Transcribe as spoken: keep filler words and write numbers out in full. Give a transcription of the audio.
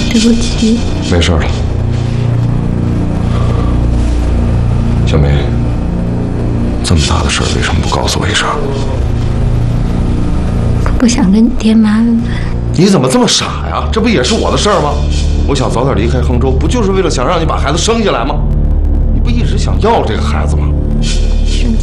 对不起。 没事了，小梅，这么大的事儿为什么不告诉我一声？ 我不想跟你爹麻烦。 你怎么这么傻呀？这不也是我的事儿吗？我想早点离开杭州，不就是为了想让你把孩子生下来吗？你不一直想要这个孩子吗？